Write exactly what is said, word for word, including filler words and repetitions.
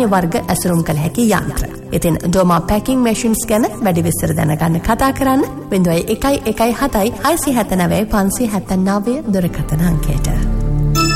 ධාන්‍ය වර්ග ඇසුරුම් කළ හැකි යන්ත්‍ර. ඉතින් ඩෝමා පැකින් මැෂින්ස් ගැන වැඩි විස්තර දැනගන්න කතා කරන්න බිංදුවයි එකයි එකයි හතයි හයසිය හැත්තෑනවය පන්සිය හැත්තෑනවය දුරකථන අංකයට.